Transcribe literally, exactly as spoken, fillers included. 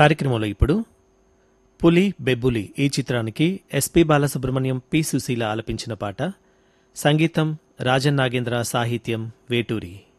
కార్యక్రమంలో ఇప్పుడు పులి బెబ్బులి ఈ చిత్రానికి ఎస్పి బాలసుబ్రహ్మణ్యం, పి సుశీల ఆలపించిన పాట. సంగీతం రాజన్ నాగేంద్ర, సాహిత్యం వేటూరి.